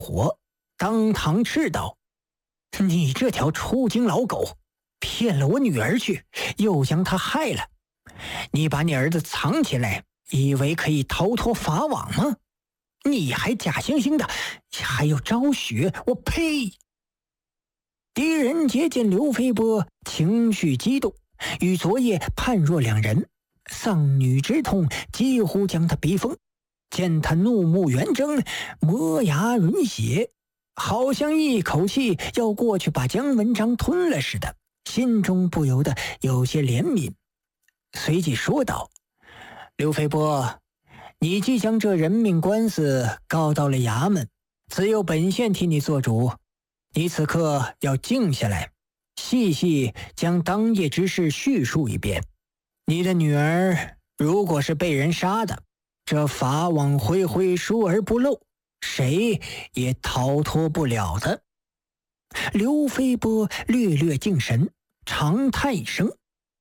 火，当堂斥道：“你这条出京老狗，骗了我女儿去，又将她害了。你把你儿子藏起来，以为可以逃脱法网吗？你还假惺惺的，还要昭雪，我呸！”狄仁杰见刘飞波情绪激动，与昨夜判若两人，丧女之痛几乎将他逼疯。见他怒目圆睁，磨牙吮血，好像一口气要过去把姜文章吞了似的，心中不由得有些怜悯，随即说道：“刘飞波，你既将这人命官司告到了衙门，只有本县替你做主。你此刻要静下来，细细将当夜之事叙述一遍。你的女儿如果是被人杀的，这法网恢恢，疏而不漏，谁也逃脱不了的。”刘飞波略略静神，长叹一声：“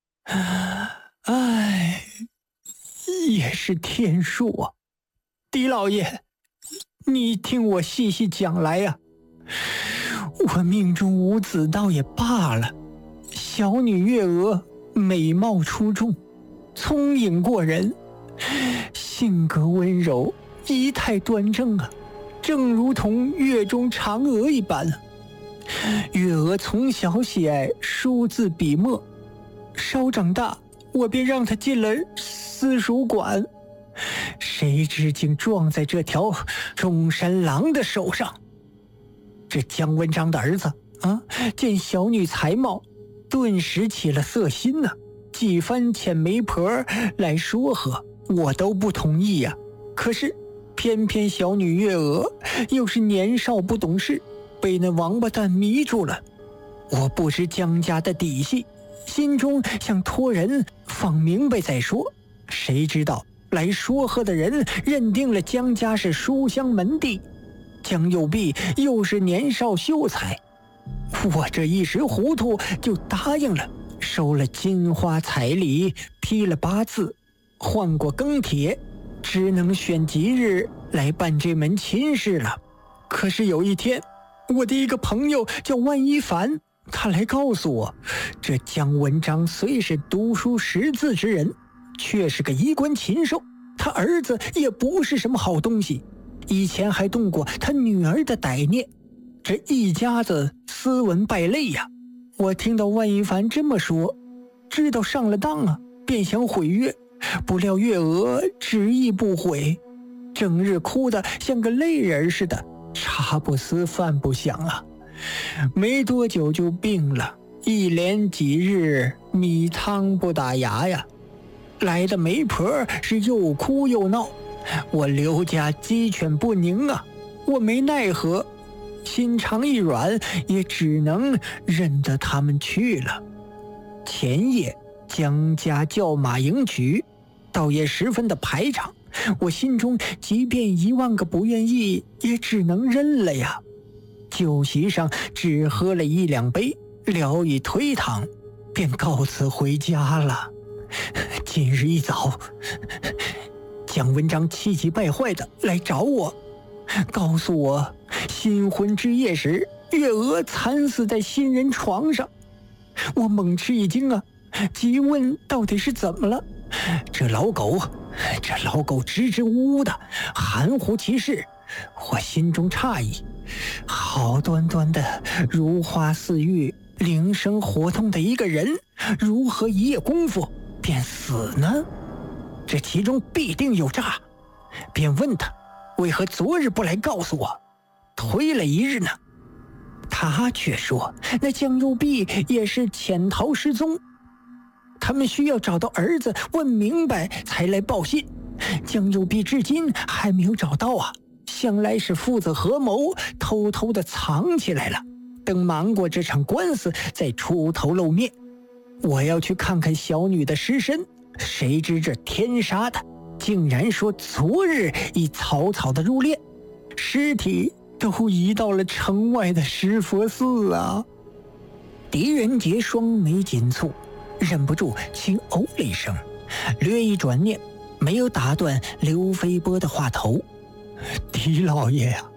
唉，也是天数啊。狄老爷，你听我细细讲来呀。我命中无子倒也罢了，小女月娥美貌出众，聪颖过人，性格温柔，仪态端正啊，正如同月中嫦娥一般。月娥从小喜爱书字笔墨，稍长大，我便让她进了私塾馆，谁知竟撞在这条中山狼的手上。这姜文章的儿子见小女才貌，顿时起了色心呢，几番遣媒婆来说和，我都不同意呀。可是偏偏小女月娥又是年少不懂事，被那王八蛋迷住了。我不知姜家的底细，心中想托人放明白再说，谁知道来说和的人认定了姜家是书香门第，姜右弼又是年少秀才，我这一时糊涂就答应了，收了金花彩礼，批了八字，换过庚帖，只能选吉日来办这门亲事了。可是有一天，我的一个朋友叫万一凡，他来告诉我，这姜文章虽是读书识字之人，却是个衣冠禽兽，他儿子也不是什么好东西，以前还动过他女儿的歹念，这一家子斯文败类呀。我听到万一凡这么说，知道上了当啊，便想毁约，不料月娥执意不悔，整日哭得像个泪人似的，茶不思饭不想啊，没多久就病了，一连几日米汤不打牙呀。来的媒婆是又哭又闹，我刘家鸡犬不宁啊，我没奈何，心肠一软，也只能认得他们去了。前夜姜家叫马迎娶，倒也十分的排场，我心中即便10000个不愿意，也只能认了呀。酒席上只喝了1、2杯，聊以推搪，便告辞回家了。今日一早，姜文章气急败坏的来找我，告诉我新婚之夜时，月娥惨死在新人床上。我猛吃一惊啊，急问到底是怎么了。这老狗支支吾吾的含糊其事，我心中诧异，好端端的如花似玉、灵生活动的一个人，如何一夜功夫便死呢？这其中必定有诈，便问他为何昨日不来告诉我，推了一日呢？他却说那姜右弼也是潜逃失踪，他们需要找到儿子问明白才来报信，姜右弼至今还没有找到啊，想来是父子合谋，偷偷的藏起来了，等忙过这场官司再出头露面。我要去看看小女的尸身，谁知这天杀的竟然说昨日已草草的入殓，尸体都移到了城外的石佛寺啊。狄仁杰双眉紧蹙，忍不住轻哦了一声，略一转念，没有打断刘飞波的话头。狄老爷呀，